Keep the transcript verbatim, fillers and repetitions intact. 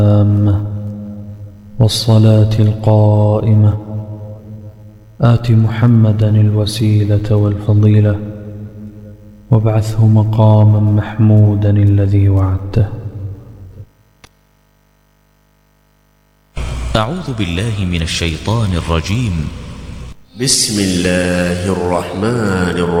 والصلاة القائمة آت محمدا الوسيلة والفضيلة وابعثه مقاما محمودا الذي وعدته. أعوذ بالله من الشيطان الرجيم. بسم الله الرحمن الرحيم.